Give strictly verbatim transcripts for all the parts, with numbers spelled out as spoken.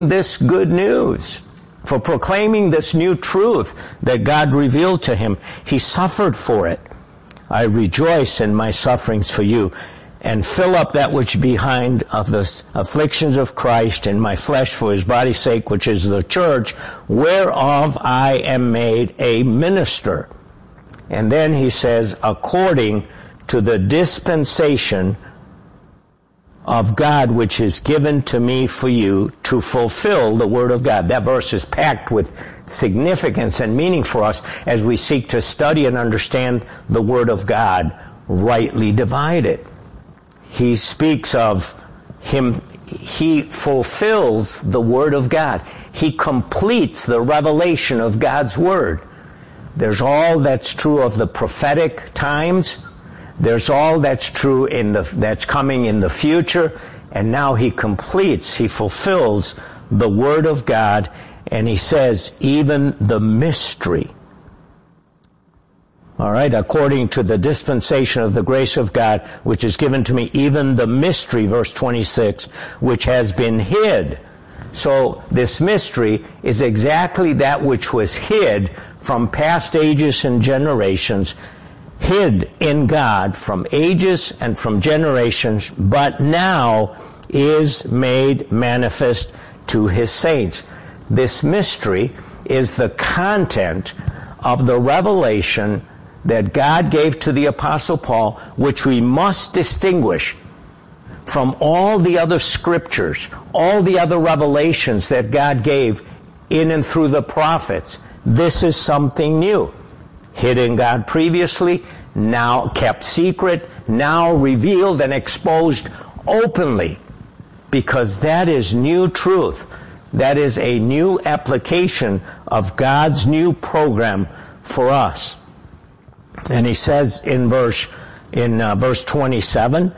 this good news, for proclaiming this new truth that God revealed to him. He suffered for it. I rejoice in my sufferings for you, and fill up that which behind of the afflictions of Christ in my flesh for his body's sake, which is the church, whereof I am made a minister. And then he says, according to the dispensation of God which is given to me for you to fulfill the word of God. That verse is packed with significance and meaning for us as we seek to study and understand the word of God, rightly divided. He speaks of him, he fulfills the word of God. He completes the revelation of God's word. There's all that's true of the prophetic times. There's all that's true in the, that's coming in the future. And now he completes, he fulfills the word of God. And he says, even the mystery. All right, according to the dispensation of the grace of God, which is given to me, even the mystery, verse twenty-six, which has been hid. So this mystery is exactly that which was hid from past ages and generations, hid in God from ages and from generations, but now is made manifest to his saints. This mystery is the content of the revelation that God gave to the Apostle Paul, which we must distinguish from all the other scriptures, all the other revelations that God gave in and through the prophets. This is something new. Hidden God previously, now kept secret, now revealed and exposed openly. Because that is new truth. That is a new application of God's new program for us. And he says in verse in uh, verse twenty-seven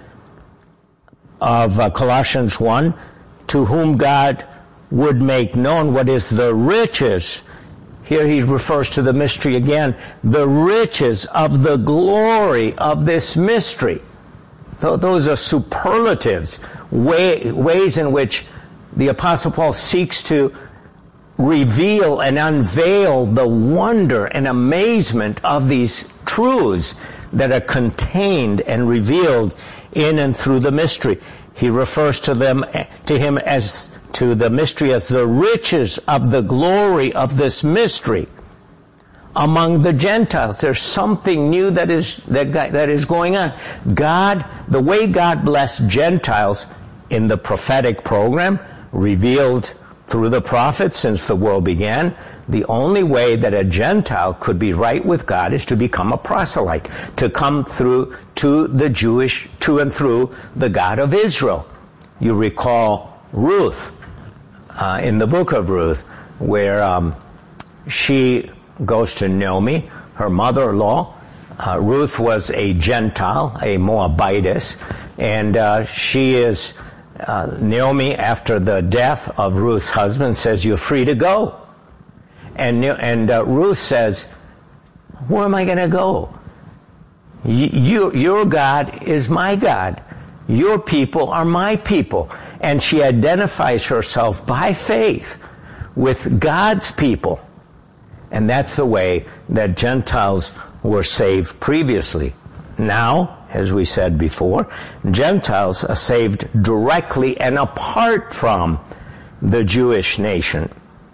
of uh, Colossians one, to whom God would make known what is the riches. Here he refers to the mystery again, the riches of the glory of this mystery. Th- those are superlatives, way, ways in which the Apostle Paul seeks to reveal and unveil the wonder and amazement of these truths that are contained and revealed in and through the mystery. He refers to them, to him as, to the mystery as the riches of the glory of this mystery among the Gentiles. There's something new that is, that, that is going on. God, the way God blessed Gentiles in the prophetic program, revealed through the prophets since the world began, the only way that a Gentile could be right with God is to become a proselyte, to come through to the Jewish, to and through the God of Israel. You recall Ruth uh, in the book of Ruth, where um, she goes to Naomi, her mother-in-law. Uh, Ruth was a Gentile, a Moabitess, and uh, she is Uh, Naomi, after the death of Ruth's husband, says, you're free to go. And, and uh, Ruth says, where am I going to go? You, you, your God is my God. Your people are my people. And she identifies herself by faith with God's people. And that's the way that Gentiles were saved previously. Now, as we said before, Gentiles are saved directly and apart from the Jewish nation.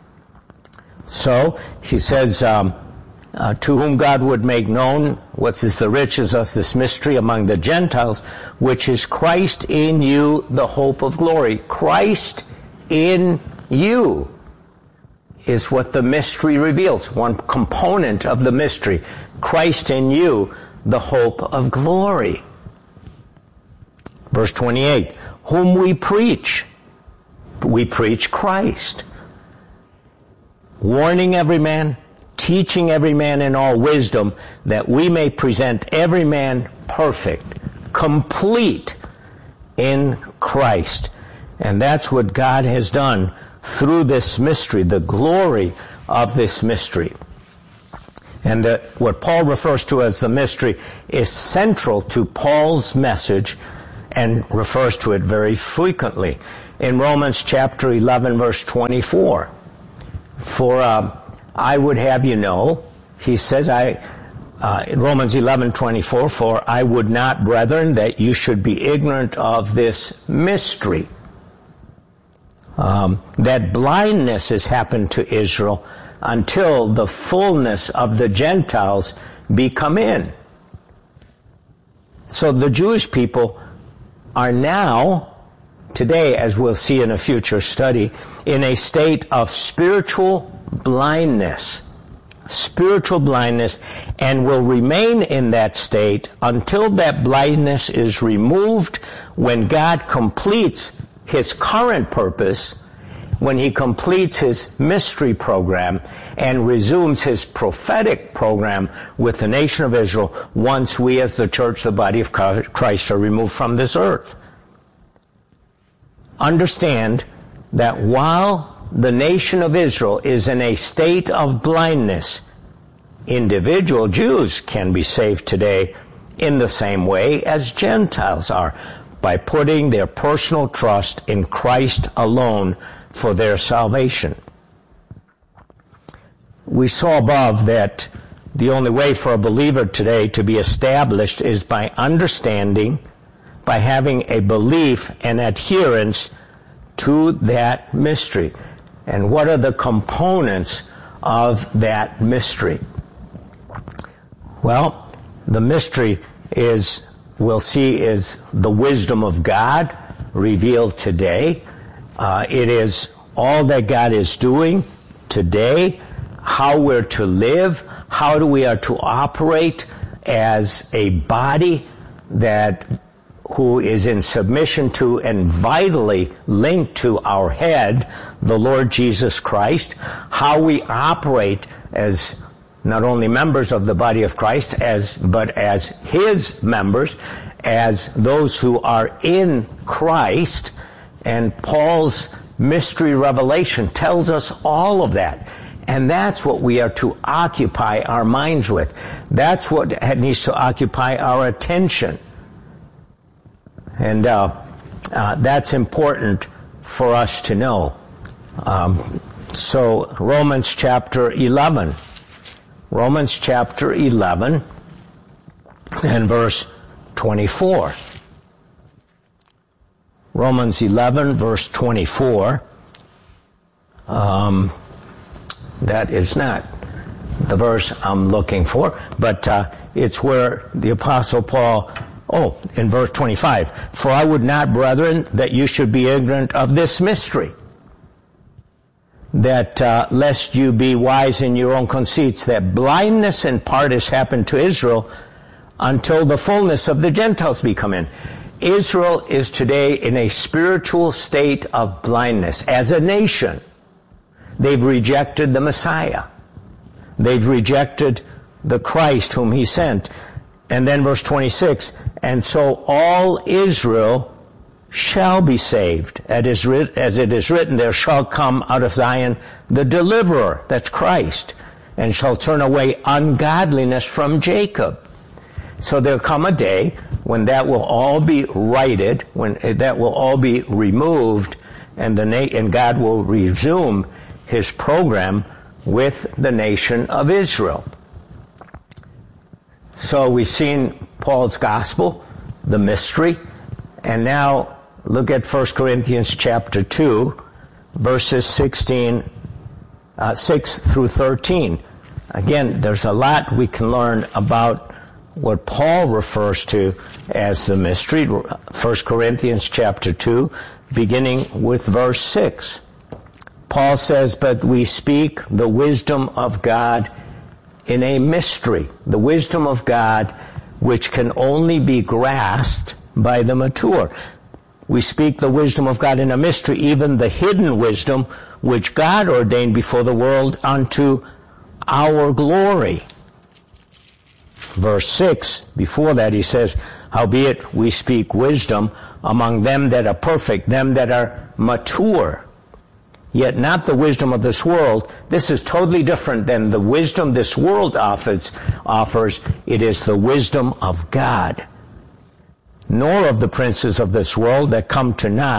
So, he says, um, uh, to whom God would make known what is the riches of this mystery among the Gentiles, which is Christ in you, the hope of glory. Christ in you is what the mystery reveals, one component of the mystery. Christ in you, the hope of glory. Verse twenty-eight, whom we preach. We preach Christ. Warning every man, teaching every man in all wisdom, that we may present every man perfect, complete in Christ. And that's what God has done through this mystery, the glory of this mystery. And the, what Paul refers to as the mystery is central to Paul's message and refers to it very frequently. in Romans chapter eleven, verse twenty-four. For uh, I would have you know, he says, I uh, in Romans eleven, twenty-four, for I would not, brethren, that you should be ignorant of this mystery. Um, that blindness has happened to Israel until the fullness of the Gentiles be come in. So the Jewish people are now, today, as we'll see in a future study, in a state of spiritual blindness. Spiritual blindness, and will remain in that state until that blindness is removed when God completes his current purpose, when he completes his mystery program and resumes his prophetic program with the nation of Israel once we as the church, the body of Christ, are removed from this earth. Understand that while the nation of Israel is in a state of blindness, individual Jews can be saved today in the same way as Gentiles are, by putting their personal trust in Christ alone for their salvation. We saw above that the only way for a believer today to be established is by understanding, by having a belief and adherence to that mystery. And what are the components of that mystery? Well, the mystery is, we'll see, is the wisdom of God revealed today. Uh, it is all that God is doing today, how we're to live, how do we are to operate as a body that who is in submission to and vitally linked to our head, the Lord Jesus Christ, how we operate as not only members of the body of Christ, as but as his members, as those who are in Christ. And Paul's mystery revelation tells us all of that. And that's what we are to occupy our minds with. That's what needs to occupy our attention. And uh, uh, that's important for us to know. Um, so Romans chapter eleven. Romans chapter eleven and verse twenty-four. Romans eleven, verse twenty-four. Um, that is not the verse I'm looking for, but uh, it's where the Apostle Paul, oh, in verse twenty-five, for I would not, brethren, that you should be ignorant of this mystery, that uh, lest you be wise in your own conceits, that blindness in part has happened to Israel until the fullness of the Gentiles be come in. Israel is today in a spiritual state of blindness. As a nation, they've rejected the Messiah. They've rejected the Christ whom he sent. And then verse twenty-six, and so all Israel shall be saved. As it is written, there shall come out of Zion the deliverer, that's Christ, and shall turn away ungodliness from Jacob. So there'll come a day when that will all be righted, when that will all be removed, and the na- and God will resume his program with the nation of Israel. So we've seen Paul's gospel, the mystery, and now look at First Corinthians chapter two, verses sixteen, uh, six through thirteen. Again, there's a lot we can learn about what Paul refers to as the mystery. First Corinthians chapter two, beginning with verse six. Paul says, but we speak the wisdom of God in a mystery, the wisdom of God which can only be grasped by the mature. We speak the wisdom of God in a mystery, even the hidden wisdom which God ordained before the world unto our glory. Verse six, before that he says, howbeit we speak wisdom among them that are perfect, them that are mature, yet not the wisdom of this world. This is totally different than the wisdom this world offers. offers. It is the wisdom of God. Nor of the princes of this world that come to naught,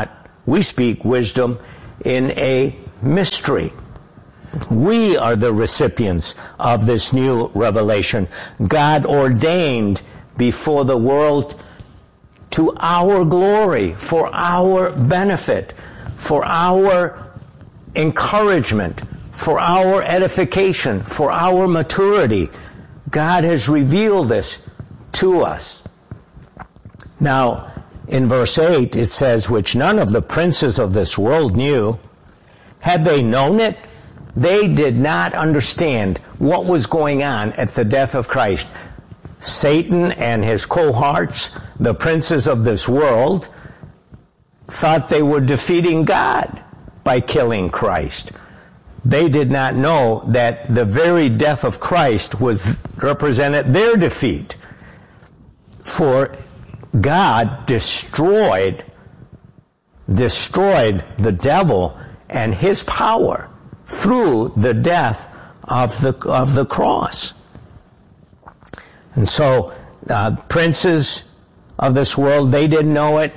We speak wisdom in a mystery. We are the recipients of this new revelation. God ordained before the world to our glory, for our benefit, for our encouragement, for our edification, for our maturity. God has revealed this to us. Now, in verse eight, it says, which none of the princes of this world knew. Had they known it, they did not understand what was going on at the death of Christ. Satan and his cohorts, the princes of this world, thought they were defeating God by killing Christ. They did not know that the very death of Christ was represented their defeat. For God destroyed, destroyed the devil and his power through the death of the of the cross. And so, uh, princes of this world, they didn't know it,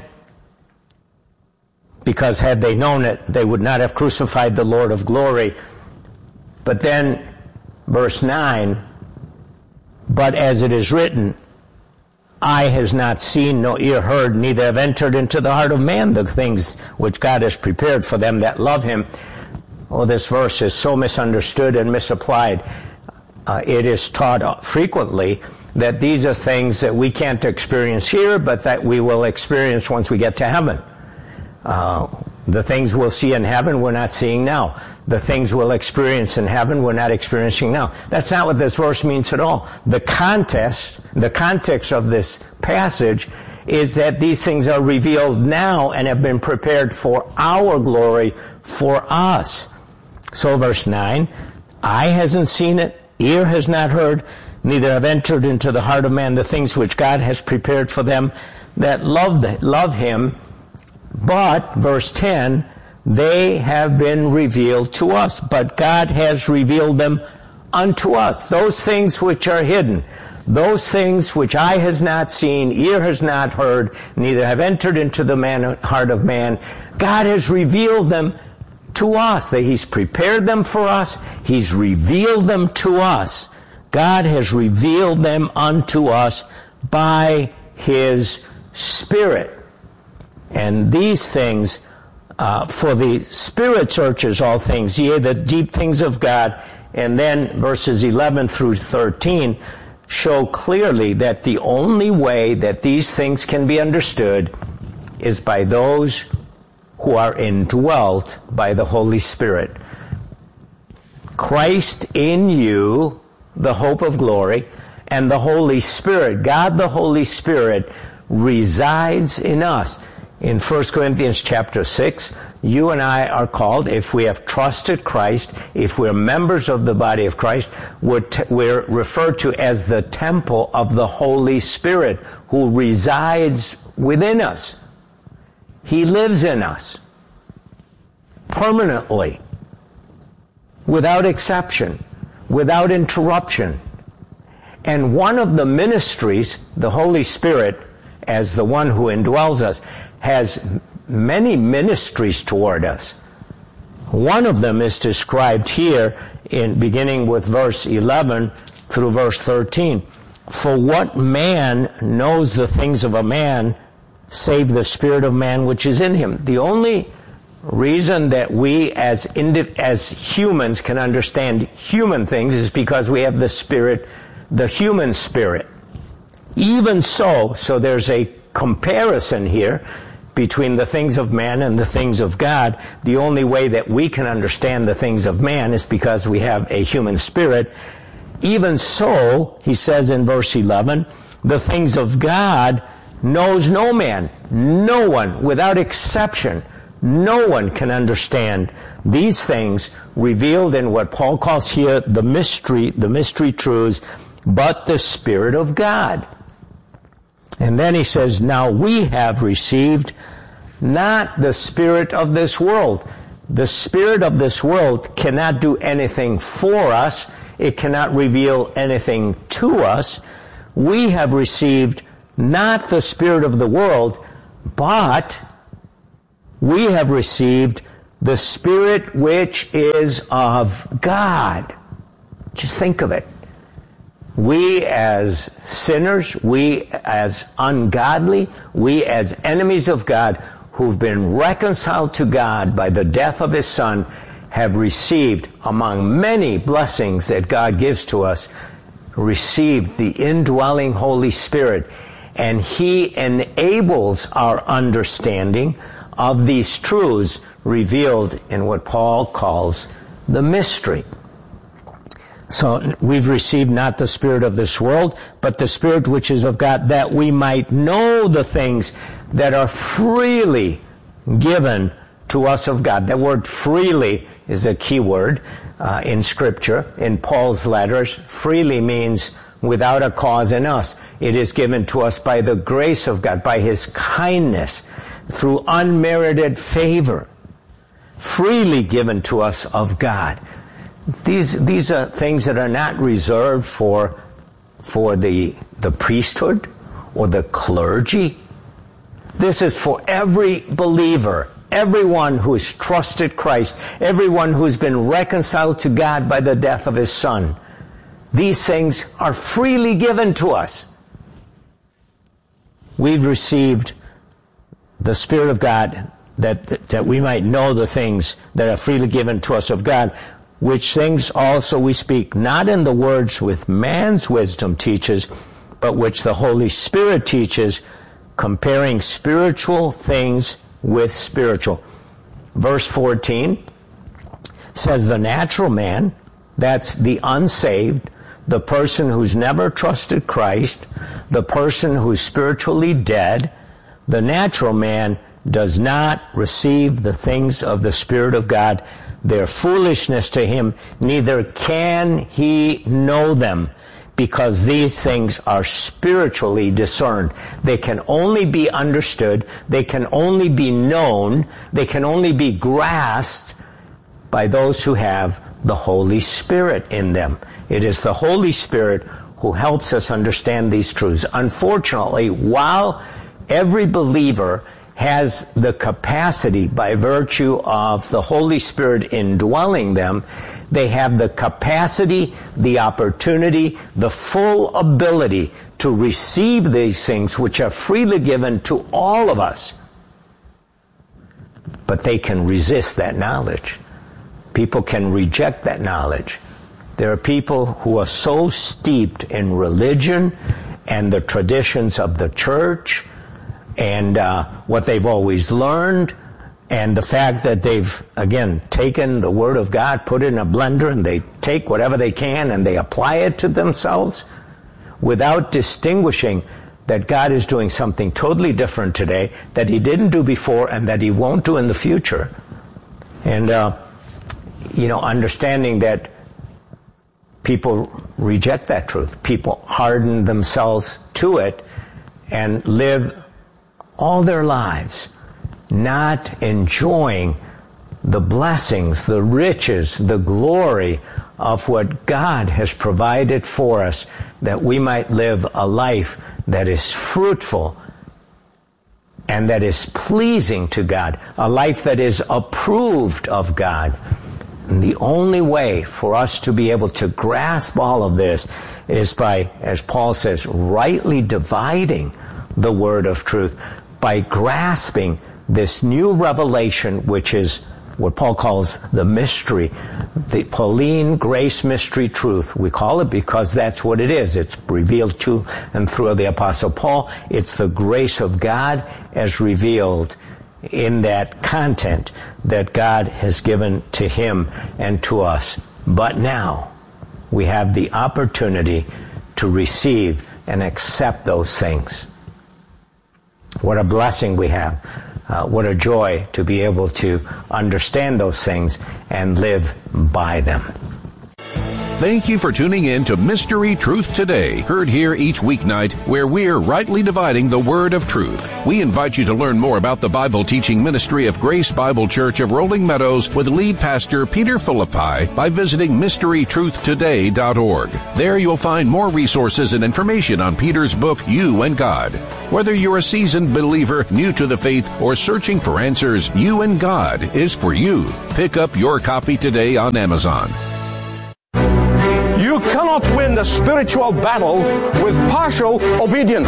because had they known it, they would not have crucified the Lord of glory. But then, verse nine, but as it is written, eye has not seen, nor ear heard, neither have entered into the heart of man the things which God has prepared for them that love him. Oh, this verse is so misunderstood and misapplied. Uh, it is taught frequently that these are things that we can't experience here, but that we will experience once we get to heaven. Uh, the things we'll see in heaven, we're not seeing now. The things we'll experience in heaven, we're not experiencing now. That's not what this verse means at all. The context, the context of this passage is that these things are revealed now and have been prepared for our glory, for us. So verse nine, eye hasn't seen it, ear has not heard, neither have entered into the heart of man the things which God has prepared for them that love, love him. But, verse ten, they have been revealed to us. But God has revealed them unto us. Those things which are hidden, those things which eye has not seen, ear has not heard, neither have entered into the man, heart of man, God has revealed them to us. That He's prepared them for us. He's revealed them to us. God has revealed them unto us by His Spirit. And these things, uh, for the Spirit searches all things, yea, the deep things of God. And then verses eleven through thirteen show clearly that the only way that these things can be understood is by those who are indwelt by the Holy Spirit. Christ in you, the hope of glory, and the Holy Spirit, God the Holy Spirit, resides in us. In First Corinthians chapter six, you and I are called, if we have trusted Christ, if we're members of the body of Christ, we're, t- we're referred to as the temple of the Holy Spirit, who resides within us. He lives in us permanently, without exception, without interruption. And one of the ministries, the Holy Spirit, as the one who indwells us, has many ministries toward us. One of them is described here, in beginning with verse eleven through verse thirteen. For what man knows the things of a man, save the spirit of man which is in him? The only reason that we as indi- as humans can understand human things is because we have the spirit, the human spirit. Even so, so there's a comparison here between the things of man and the things of God. The only way that we can understand the things of man is because we have a human spirit. Even so, he says in verse eleven, the things of God knows no man, no one, without exception. No one can understand these things revealed in what Paul calls here the mystery, the mystery truths, but the Spirit of God. And then he says, now we have received not the spirit of this world. The spirit of this world cannot do anything for us. It cannot reveal anything to us. We have received not the spirit of the world, but we have received the Spirit which is of God. Just think of it. We as sinners, we as ungodly, we as enemies of God who've been reconciled to God by the death of His Son have received, among many blessings that God gives to us, received the indwelling Holy Spirit. And He enables our understanding of these truths revealed in what Paul calls the mystery. So we've received not the spirit of this world, but the Spirit which is of God, that we might know the things that are freely given to us of God. That word freely is a key word uh, in Scripture. In Paul's letters, freely means without a cause in us. It is given to us by the grace of God, by His kindness, through unmerited favor, freely given to us of God. These these are things that are not reserved for for the the priesthood or the clergy. This is for every believer, everyone who has trusted Christ, everyone who's been reconciled to God by the death of His Son. These things are freely given to us. We've received the Spirit of God that, that we might know the things that are freely given to us of God, which things also we speak, not in the words which man's wisdom teaches, but which the Holy Spirit teaches, comparing spiritual things with spiritual. Verse fourteen says the natural man, that's the unsaved, the person who's never trusted Christ, the person who's spiritually dead, the natural man does not receive the things of the Spirit of God. Their foolishness to him, neither can he know them, because these things are spiritually discerned. They can only be understood, they can only be known, they can only be grasped by those who have the Holy Spirit in them. It is the Holy Spirit who helps us understand these truths. Unfortunately, while every believer has the capacity, by virtue of the Holy Spirit indwelling them, they have the capacity, the opportunity, the full ability to receive these things which are freely given to all of us. But they can resist that knowledge. People can reject that knowledge. There are people who are so steeped in religion and the traditions of the church and uh, what they've always learned, and the fact that they've, again, taken the Word of God, put it in a blender, and they take whatever they can and they apply it to themselves without distinguishing that God is doing something totally different today that He didn't do before and that He won't do in the future. And, uh, you know, understanding that people reject that truth. People harden themselves to it and live all their lives not enjoying the blessings, the riches, the glory of what God has provided for us, that we might live a life that is fruitful and that is pleasing to God, a life that is approved of God. And the only way for us to be able to grasp all of this is by, as Paul says, rightly dividing the word of truth, by grasping this new revelation, which is what Paul calls the mystery, the Pauline grace mystery truth. We call it because that's what it is. It's revealed to and through the Apostle Paul. It's the grace of God as revealed in that content that God has given to him and to us. But now we have the opportunity to receive and accept those things. What a blessing we have. Uh, what a joy to be able to understand those things and live by them. Thank you for tuning in to Mystery Truth Today, heard here each weeknight, where we're rightly dividing the word of truth. We invite you to learn more about the Bible teaching ministry of Grace Bible Church of Rolling Meadows with lead pastor Peter Philippi by visiting mystery truth today dot org. There you'll find more resources and information on Peter's book, You and God. Whether you're a seasoned believer, new to the faith, or searching for answers, You and God is for you. Pick up your copy today on Amazon. You cannot win the spiritual battle with partial obedience.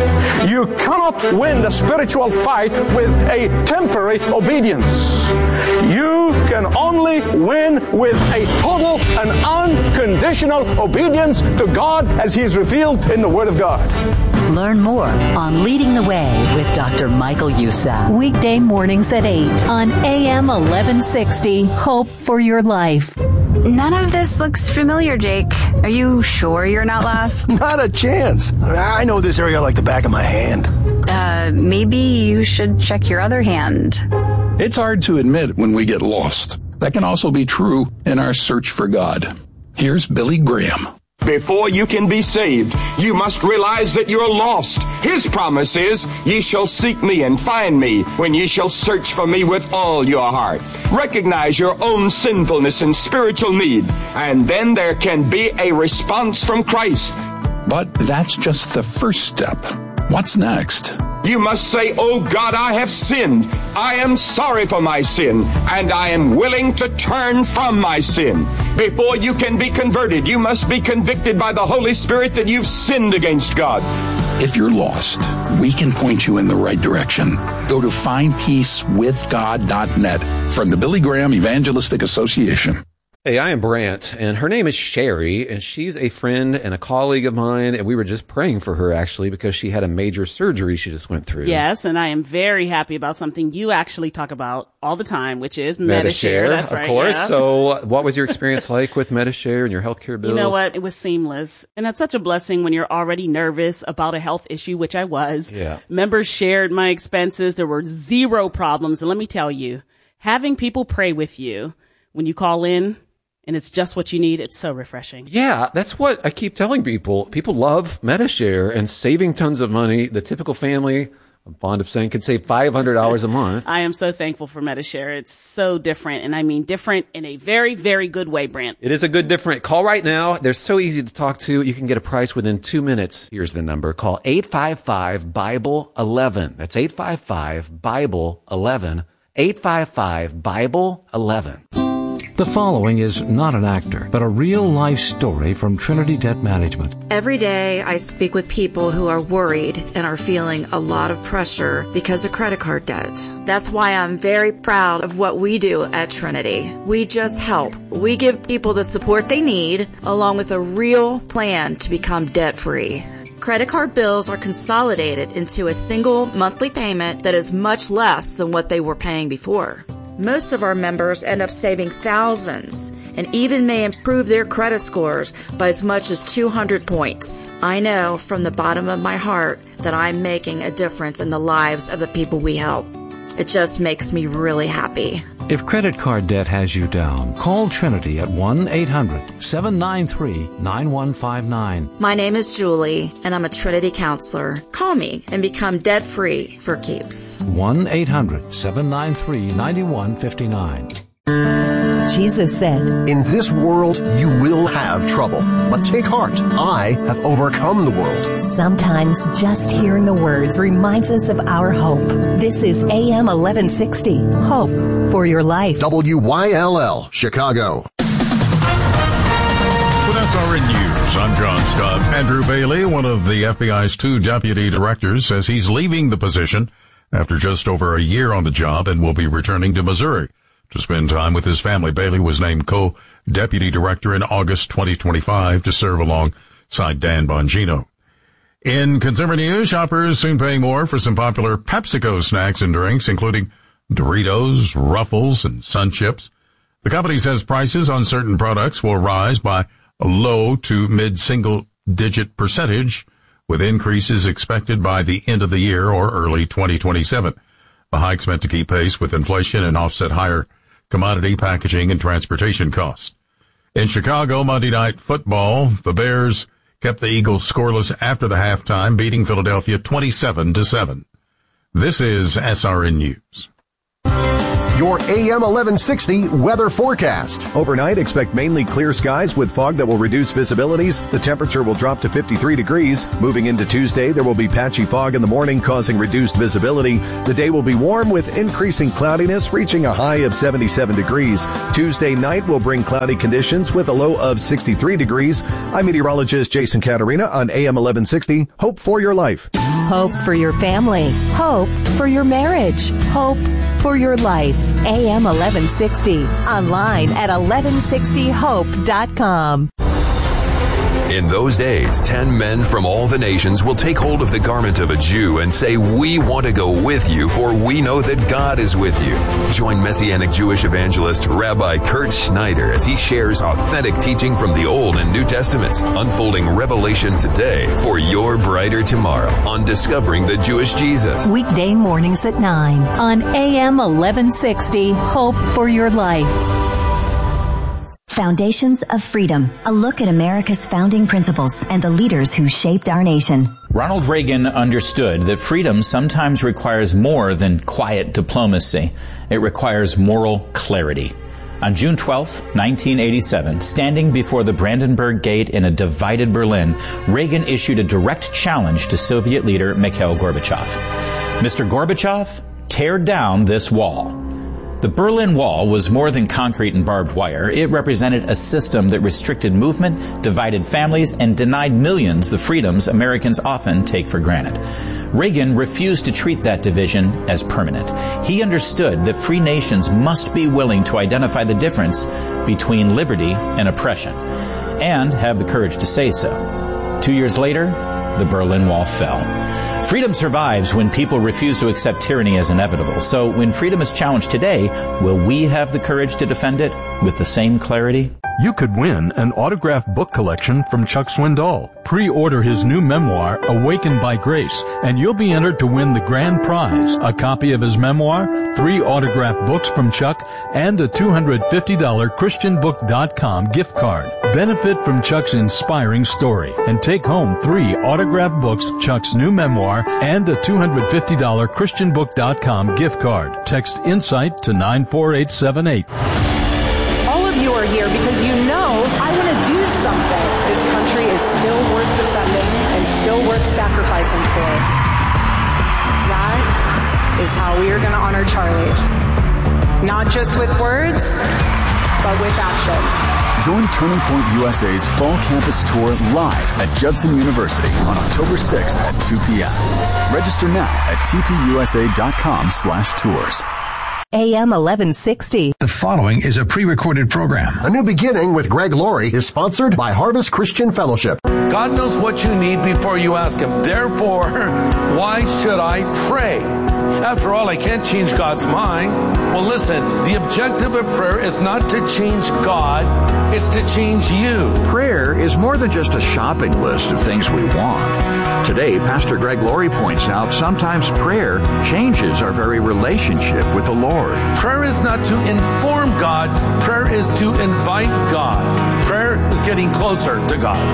You cannot win the spiritual fight with a temporary obedience. You can only win with a total and unconditional obedience to God as He is revealed in the Word of God. Learn more on Leading the Way with Doctor Michael Youssef. Weekday mornings at eight on A M eleven sixty. Hope for your life. None of this looks familiar, Jake. Are you sure you're not lost? Not a chance. I know this area like the back of my hand. Uh, maybe you should check your other hand. It's hard to admit when we get lost. That can also be true in our search for God. Here's Billy Graham. Before you can be saved, you must realize that you're lost. His promise is, ye shall seek me and find me when ye shall search for me with all your heart. Recognize your own sinfulness and spiritual need, and then there can be a response from Christ. But that's just the first step. What's next? You must say, oh God, I have sinned. I am sorry for my sin, and I am willing to turn from my sin. Before you can be converted, you must be convicted by the Holy Spirit that you've sinned against God. If you're lost, we can point you in the right direction. Go to find peace with god dot net from the Billy Graham Evangelistic Association. Hey, I am Brant, and her name is Sherry, and she's a friend and a colleague of mine, and we were just praying for her, actually, because she had a major surgery she just went through. Yes, and I am very happy about something you actually talk about all the time, which is Medi-Share. That's right, of course. Yeah. So what was your experience like with Medi-Share and your healthcare bills? You know what? It was seamless, and that's such a blessing when you're already nervous about a health issue, which I was. Yeah. Members shared my expenses. There were zero problems, and let me tell you, having people pray with you when you call in, and it's just what you need. It's so refreshing. Yeah, that's what I keep telling people. People love Medi-Share and saving tons of money. The typical family, I'm fond of saying, could save five hundred dollars a month. I am so thankful for Medi-Share. It's so different, and I mean different in a very, very good way, Brant. It is a good different. Call right now. They're so easy to talk to. You can get a price within two minutes. Here's the number. Call eight five five, Bible eleven. That's eight five five, Bible eleven. eight five five, Bible eleven. The following is not an actor, but a real-life story from Trinity Debt Management. Every day I speak with people who are worried and are feeling a lot of pressure because of credit card debt. That's why I'm very proud of what we do at Trinity. We just help. We give people the support they need, along with a real plan to become debt-free. Credit card bills are consolidated into a single monthly payment that is much less than what they were paying before. Most of our members end up saving thousands and even may improve their credit scores by as much as two hundred points. I know from the bottom of my heart that I'm making a difference in the lives of the people we help. It just makes me really happy. If credit card debt has you down, call Trinity at one eight hundred, seven nine three, nine one five nine. My name is Julie, and I'm a Trinity counselor. Call me and become debt-free for keeps. one eight hundred, seven nine three, nine one five nine. Jesus said, In this world you will have trouble, but take heart. I have overcome the world. Sometimes just hearing the words reminds us of our hope. This is A M eleven sixty. Hope for your life. W Y L L, Chicago. With S R N News, I'm John Scott. Andrew Bailey, one of the F B I's two deputy directors, says he's leaving the position after just over a year on the job and will be returning to Missouri to spend time with his family. Bailey was named co-deputy director in August twenty twenty-five to serve alongside Dan Bongino. In consumer news, shoppers soon paying more for some popular PepsiCo snacks and drinks, including Doritos, Ruffles, and Sun Chips. The company says prices on certain products will rise by a low to mid-single-digit percentage, with increases expected by the end of the year or early twenty twenty-seven. The hike's meant to keep pace with inflation and offset higher commodity, packaging, and transportation costs. In Chicago, Monday Night Football, the Bears kept the Eagles scoreless after the halftime, beating Philadelphia twenty-seven to seven. This is S R N News. Your A M eleven sixty weather forecast. Overnight, expect mainly clear skies with fog that will reduce visibilities. The temperature will drop to fifty-three degrees. Moving into Tuesday, there will be patchy fog in the morning, causing reduced visibility. The day will be warm with increasing cloudiness, reaching a high of seventy-seven degrees. Tuesday night will bring cloudy conditions with a low of sixty-three degrees. I'm meteorologist Jason Caterina on A M eleven sixty. Hope for your life. Hope for your family. Hope for your marriage. Hope for your life. A M eleven sixty. Online at eleven sixty hope dot com. In those days, ten men from all the nations will take hold of the garment of a Jew and say, "We want to go with you, for we know that God is with you." Join Messianic Jewish evangelist Rabbi Kurt Schneider as he shares authentic teaching from the Old and New Testaments, unfolding revelation today for your brighter tomorrow on Discovering the Jewish Jesus. Weekday mornings at nine on A M eleven sixty. Hope for your life. Foundations of Freedom, a look at America's founding principles and the leaders who shaped our nation. Ronald Reagan understood that freedom sometimes requires more than quiet diplomacy. It requires moral clarity. On June twelfth, nineteen eighty-seven, standing before the Brandenburg Gate in a divided Berlin, Reagan issued a direct challenge to Soviet leader Mikhail Gorbachev. Mister Gorbachev, tear down this wall. The Berlin Wall was more than concrete and barbed wire. It represented a system that restricted movement, divided families, and denied millions the freedoms Americans often take for granted. Reagan refused to treat that division as permanent. He understood that free nations must be willing to identify the difference between liberty and oppression, and have the courage to say so. Two years later, the Berlin Wall fell. Freedom survives when people refuse to accept tyranny as inevitable. So when freedom is challenged today, will we have the courage to defend it with the same clarity? You could win an autographed book collection from Chuck Swindoll. Pre-order his new memoir, Awakened by Grace, and you'll be entered to win the grand prize, a copy of his memoir, three autographed books from Chuck, and a two hundred fifty dollars Christian book dot com gift card. Benefit from Chuck's inspiring story and take home three autographed books, Chuck's new memoir, and a two hundred fifty dollars Christian book dot com gift card. Text INSIGHT to nine four eight seven eight. All of you are here because you know I want to do something. This country is still worth defending and still worth sacrificing for. That is how we are going to honor Charlie. Not just with words, but with action. Join Turning Point U S A's Fall Campus Tour live at Judson University on October sixth at two p.m. Register now at t p u s a dot com slash tours. A M eleven sixty. The following is a pre-recorded program. A New Beginning with Greg Laurie is sponsored by Harvest Christian Fellowship. God knows what you need before you ask Him. Therefore, why should I pray? After all, I can't change God's mind. Well, listen, the objective of prayer is not to change God, it's to change you. Prayer is more than just a shopping list of things we want. Today, Pastor Greg Laurie points out sometimes prayer changes our very relationship with the Lord. Prayer is not to inform God, prayer is to invite God. Prayer is getting closer to God.